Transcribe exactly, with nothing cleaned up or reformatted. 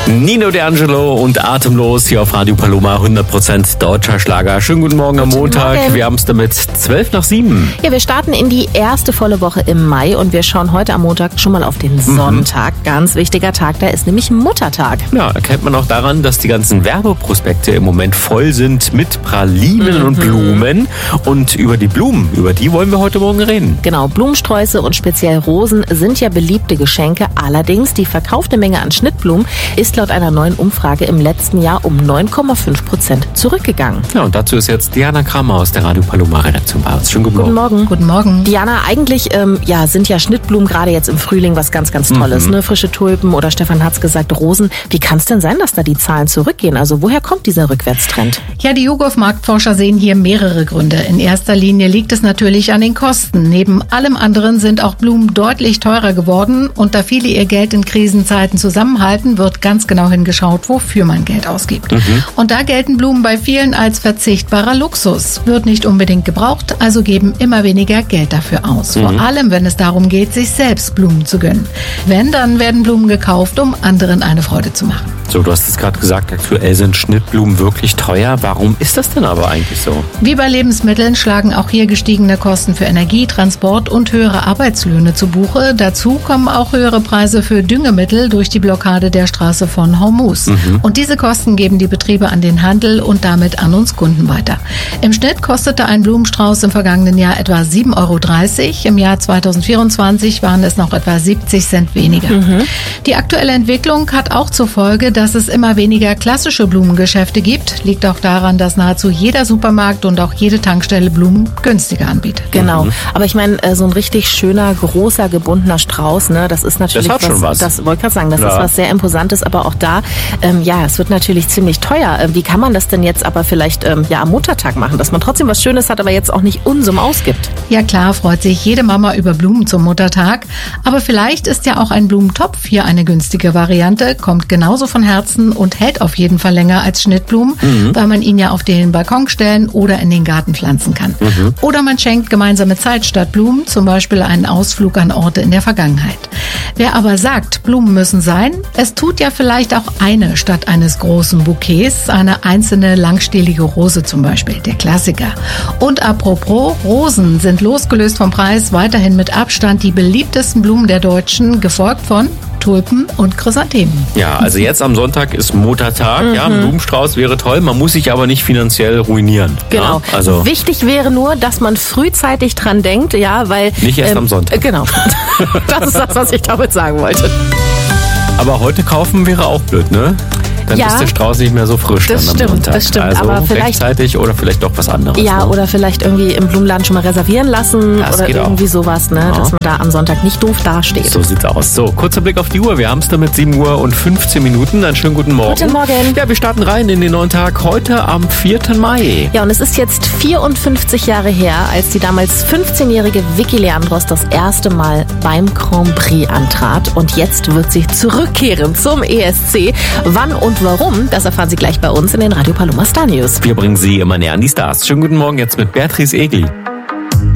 Nino D'Angelo und Atemlos hier auf Radio Paloma, hundert Prozent deutscher Schlager. Schönen guten Morgen am Guten Montag. Morgen. Wir haben es damit zwölf nach sieben. Ja, wir starten in die erste volle Woche im Mai und wir schauen heute am Montag schon mal auf den Sonntag. Mhm. Ganz wichtiger Tag, da ist nämlich Muttertag. Ja, erkennt man auch daran, dass die ganzen Werbeprospekte im Moment voll sind mit Pralinen mhm. und Blumen. Und über die Blumen, über die wollen wir heute Morgen reden. Genau, Blumensträuße und speziell Rosen sind ja beliebte Geschenke. Allerdings, die verkaufte Menge an Schnittblumen ist laut einer neuen Umfrage im letzten Jahr um neun Komma fünf Prozent zurückgegangen. Ja, und dazu ist jetzt Diana Kramer aus der Radio Paloma Redaktion bei uns. Schönen guten, guten Morgen. Morgen. Guten Morgen. Diana, eigentlich ähm, ja, sind ja Schnittblumen gerade jetzt im Frühling was ganz, ganz Tolles. Mhm. Ne? Frische Tulpen oder Stefan hat's gesagt, Rosen. Wie kann es denn sein, dass da die Zahlen zurückgehen? Also woher kommt dieser Rückwärtstrend? Ja, die YouGov-Marktforscher sehen hier mehrere Gründe. In erster Linie liegt es natürlich an den Kosten. Neben allem anderen sind auch Blumen deutlich teurer geworden. Und da viele ihr Geld in Krisenzeiten zusammenhalten, wird ganz genau hingeschaut, wofür man Geld ausgibt. Mhm. Und da gelten Blumen bei vielen als verzichtbarer Luxus. Wird nicht unbedingt gebraucht, also geben immer weniger Geld dafür aus. Mhm. Vor allem, wenn es darum geht, sich selbst Blumen zu gönnen. Wenn, dann werden Blumen gekauft, um anderen eine Freude zu machen. So, du hast es gerade gesagt, aktuell sind Schnittblumen wirklich teuer. Warum ist das denn aber eigentlich so? Wie bei Lebensmitteln schlagen auch hier gestiegene Kosten für Energie, Transport und höhere Arbeitslöhne zu Buche. Dazu kommen auch höhere Preise für Düngemittel durch die Blockade der Straße von Hormuz. Mhm. Und diese Kosten geben die Betriebe an den Handel und damit an uns Kunden weiter. Im Schnitt kostete ein Blumenstrauß im vergangenen Jahr etwa sieben Euro dreißig. Im Jahr zweitausendvierundzwanzig waren es noch etwa siebzig Cent weniger. Mhm. Die aktuelle Entwicklung hat auch zur Folge, dass es immer weniger klassische Blumengeschäfte gibt. Liegt auch daran, dass nahezu jeder Supermarkt und auch jede Tankstelle Blumen günstiger anbietet. Genau. Mhm. Aber ich meine, so ein richtig schöner, großer, gebundener Strauß, ne, das ist natürlich das hat was, schon was. Das wollte ich gerade sagen, das ja. ist was sehr Imposantes, aber auch da, ähm, ja, es wird natürlich ziemlich teuer. Ähm, wie kann man das denn jetzt aber vielleicht ähm, ja am Muttertag machen, dass man trotzdem was Schönes hat, aber jetzt auch nicht Unsummen ausgibt? Ja klar, freut sich jede Mama über Blumen zum Muttertag, aber vielleicht ist ja auch ein Blumentopf hier eine günstige Variante, kommt genauso von Herzen und hält auf jeden Fall länger als Schnittblumen, mhm. weil man ihn ja auf den Balkon stellen oder in den Garten pflanzen kann. Mhm. Oder man schenkt gemeinsame Zeit statt Blumen, zum Beispiel einen Ausflug an Orte in der Vergangenheit. Wer aber sagt, Blumen müssen sein, es tut ja vielleicht auch eine statt eines großen Bouquets, eine einzelne langstielige Rose zum Beispiel, der Klassiker. Und apropos, Rosen sind losgelöst vom Preis weiterhin mit Abstand die beliebtesten Blumen der Deutschen, gefolgt von Tulpen und Chrysanthemen. Ja, also jetzt am Sonntag ist Muttertag. Mhm. Ja, ein Blumenstrauß wäre toll, man muss sich aber nicht finanziell ruinieren. Genau. Ja, also wichtig wäre nur, dass man frühzeitig dran denkt, ja, weil... Nicht erst ähm, am Sonntag. Genau. Das ist das, was ich damit sagen wollte. Aber heute kaufen wäre auch blöd, ne? Dann ja, ist der Strauß nicht mehr so frisch das dann am stimmt, Sonntag. Das stimmt, also aber vielleicht rechtzeitig oder vielleicht doch was anderes. Ja, ne? oder vielleicht irgendwie im Blumenladen schon mal reservieren lassen das oder irgendwie auch. sowas, ne, ja. dass man da am Sonntag nicht doof dasteht. So sieht's aus. So, kurzer Blick auf die Uhr. Wir haben es damit sieben Uhr und fünfzehn Minuten. Einen schönen guten Morgen. Guten Morgen. Ja, wir starten rein in den neuen Tag heute am vierten Mai. Ja, und es ist jetzt vierundfünfzig Jahre her, als die damals fünfzehnjährige Vicky Leandros das erste Mal beim Grand Prix antrat. Und jetzt wird sie zurückkehren zum E S C. Wann und warum, das erfahren Sie gleich bei uns in den Radio Paloma Star News. Wir bringen Sie immer näher an die Stars. Schönen guten Morgen jetzt mit Beatrice Egli.